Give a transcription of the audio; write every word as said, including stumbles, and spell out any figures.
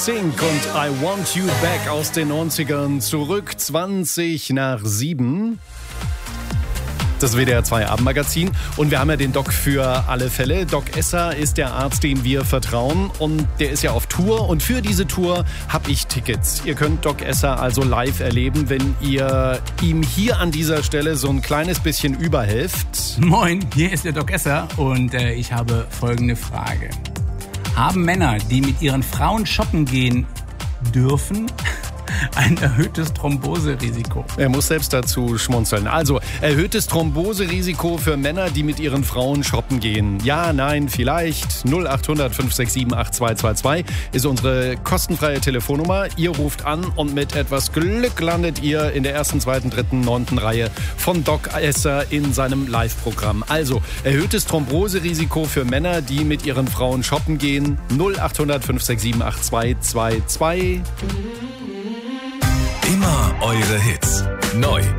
Sync und I Want You Back aus den neunzigern, zurück zwanzig nach sieben. Das W D R zwei Abendmagazin und wir haben ja den Doc für alle Fälle. Doc Esser ist der Arzt, dem wir vertrauen und der ist ja auf Tour und für diese Tour habe ich Tickets. Ihr könnt Doc Esser also live erleben, wenn ihr ihm hier an dieser Stelle so ein kleines bisschen überhelft. Moin, hier ist der Doc Esser und äh, ich habe folgende Frage. Haben Männer, die mit ihren Frauen shoppen gehen dürfen, ein erhöhtes Thromboserisiko? Er muss selbst dazu schmunzeln. Also, erhöhtes Thromboserisiko für Männer, die mit ihren Frauen shoppen gehen. Ja, nein, vielleicht. null acht hundert fünf sechs sieben acht zwei zwei zwei ist unsere kostenfreie Telefonnummer. Ihr ruft an und mit etwas Glück landet ihr in der ersten, zweiten, dritten, neunten Reihe von Doc Esser in seinem Live-Programm. Also, erhöhtes Thromboserisiko für Männer, die mit ihren Frauen shoppen gehen. null acht hundert fünf sechs sieben acht zwei zwei zwei. Immer eure Hits. Neu